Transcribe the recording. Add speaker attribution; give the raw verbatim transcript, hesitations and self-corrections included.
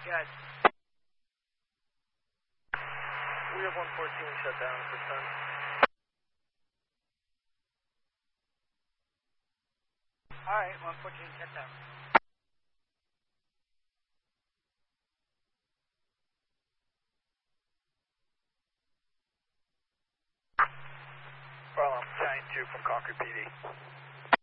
Speaker 1: Good.
Speaker 2: We have one fourteen shut down at this time.
Speaker 1: Alright, one fourteen shut down.
Speaker 2: Well, I'm Giant two from Concord P D.